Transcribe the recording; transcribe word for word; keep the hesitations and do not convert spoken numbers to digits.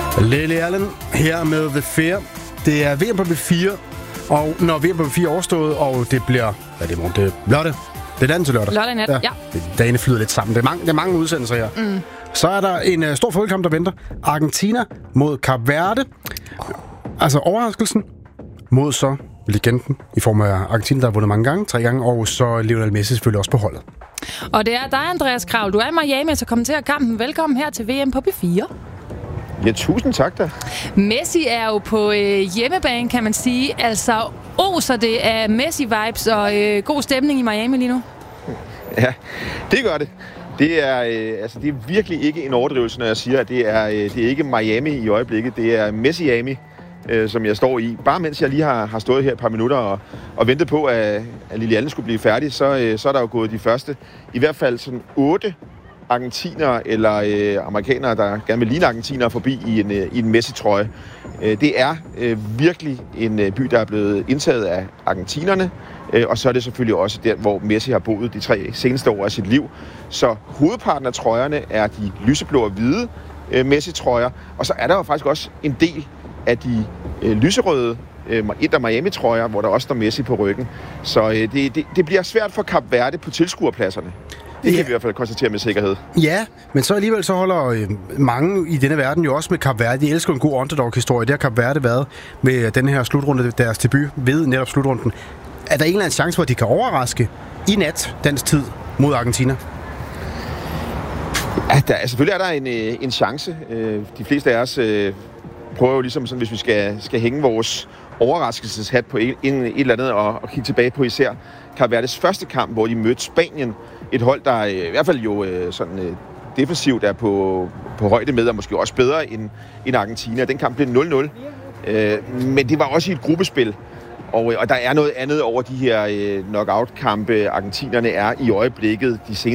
Lily Allen her med The Fear. Det er V M på B fire, og når V M på B fire er overstået, og det bliver... Hvad er det i morgen? Det er lørdag. Det er dagen til lørdag. Lørdag nat, ja. ja. Dagene flyder lidt sammen. Det er mange, det er mange udsendelser her. Mm. Så er der en uh, stor fodboldkamp, der venter. Argentina mod Kap Verde. Altså overraskelsen mod så legenden i form af Argentina, der har vundet mange gange, tre gange, og så Lionel Messi selvfølgelig også på holdet. Og det er dig, Andreas Kraul. Du er i Miami, så kommenterer kampen. Velkommen her til V M på B fire. Ja, tusind tak da. Messi er jo på øh, hjemmebane, kan man sige. Altså, oser det af Messi-vibes og øh, god stemning i Miami lige nu? Ja, det gør det. Det er, øh, altså, det er virkelig ikke en overdrivelse, når jeg siger, at det er, øh, det er ikke Miami i øjeblikket. Det er Messi-ami, øh, som jeg står i. Bare mens jeg lige har, har stået her et par minutter og, og ventet på, at, at Lily Allen skulle blive færdig, så, øh, så er der jo gået de første, i hvert fald sådan otte argentinere eller øh, amerikanere, der gerne vil ligne argentinere forbi i en, øh, i en Messi-trøje. Øh, det er øh, virkelig en øh, by, der er blevet indtaget af argentinerne, øh, og så er det selvfølgelig også der, hvor Messi har boet de tre seneste år af sit liv. Så hovedparten af trøjerne er de lyseblå og hvide øh, Messi-trøjer, og så er der jo faktisk også en del af de øh, lyserøde øh, Inter Miami-trøjer, hvor der også står Messi på ryggen. Så øh, det, det, det bliver svært for Kap Verde på tilskuerpladserne. Det kan ja. vi i hvert fald konstatere med sikkerhed. Ja, men så alligevel så holder øh, mange i denne verden jo også med Kap Verde. De elsker en god underdog-historie. Det har Kap Verde været med den her slutrunde, deres debut ved netop slutrunden. Er der en eller anden chance for, at de kan overraske i nat, dansk tid, mod Argentina? Ja, der, selvfølgelig er der en, en chance. De fleste af os øh, prøver jo ligesom, sådan, hvis vi skal, skal hænge vores overraskelseshat på et, et eller andet og, og kigge tilbage på især Kap Verdes første kamp, hvor de mødte Spanien. Et hold, der i hvert fald jo sådan defensivt er på, på højde med, og måske også bedre end, end Argentina. Den kamp blev nul nul, men det var også i et gruppespil. Og, og der er noget andet over de her knockout-kampe, argentinerne er i øjeblikket. De